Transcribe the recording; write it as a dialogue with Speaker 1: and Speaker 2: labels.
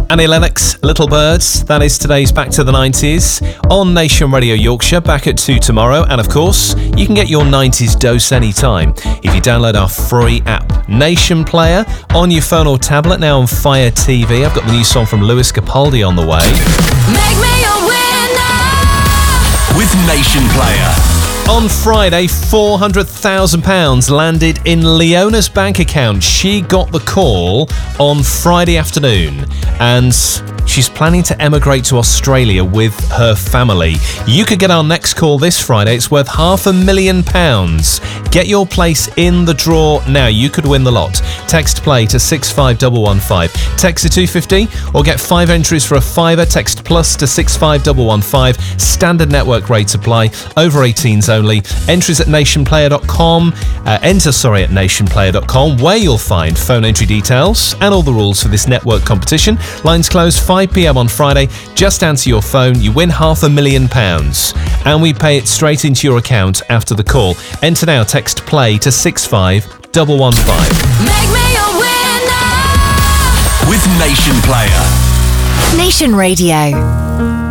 Speaker 1: Annie Lennox, Little Birds. That is today's Back to the 90s on Nation Radio Yorkshire, back at 2 tomorrow. And of course, you can get your 90s dose anytime if you download our free app, Nation Player, on your phone or tablet, now on Fire TV. I've got the new song from Lewis Capaldi on the way.
Speaker 2: Make me a winner
Speaker 3: with Nation Player.
Speaker 1: On Friday, £400,000 landed in Leona's bank account. She got the call on Friday afternoon and she's planning to emigrate to Australia with her family. You could get our next call this Friday. It's worth £500,000. Get your place in the draw now. You could win the lot. Text play to 65115. Text to 250 or get 5 entries for a fiver. Text plus to 65115. Standard network rates apply. Over 18s only. Entries at nationplayer.com. At nationplayer.com, where you'll find phone entry details and all the rules for this network competition. Lines close 5 p.m. on Friday. Just answer your phone. You win £500,000 and we pay it straight into your account after the call. Enter now. Text play to 65115.
Speaker 2: Make me a winner
Speaker 3: with Nation Player.
Speaker 4: Nation Radio.